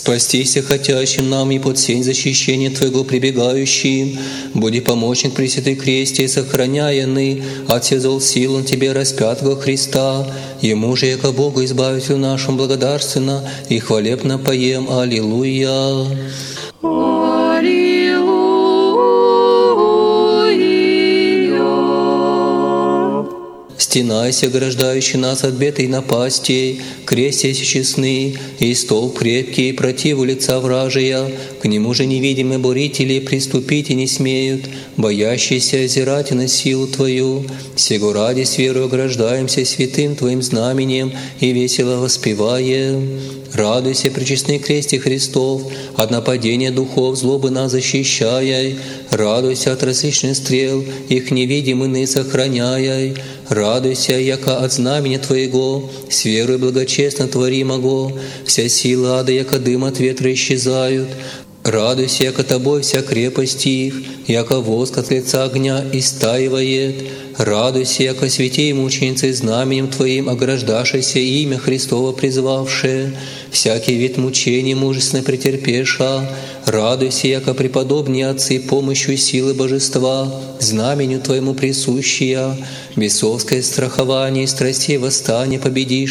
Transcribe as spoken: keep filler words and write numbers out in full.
Спастися хотящим нам и под сень защищения Твоего прибегающим, буди помощник Пресвятый Кресте, сохраняемый от всех зол сил он Тебе распятого Христа, Ему же, яко Богу Избавителю нашему благодарственно и хвалебно поем. Аллилуйя. Стенайся, ограждающий нас от бед и напастей, крест есть честный, и столб крепкий, противу лица вражия, к нему же невидимые бурители приступить и не смеют, боящиеся озирать на силу Твою. Сего ради с верой ограждаемся святым Твоим знаменем и весело воспеваем. Радуйся, пречестный кресте Христов, от нападения духов злобы нас защищай. Радуйся от различных стрел, их невидимыми сохраняй. Радуйся, яко от знамени Твоего, с верой благочестно творимого, вся сила ада, яко дым от ветра исчезают. Радуйся, яко Тобой вся крепость их, яко воск от лица огня истаивает. Радуйся, яко святей мученицы знаменем Твоим ограждашися имя Христово призвавшее, всякий вид мучений мужественно претерпеша. Радуйся, яко преподобные отцы помощью силы Божества, знаменю Твоему присущия, бесовское страхование и страстей восстание победишь.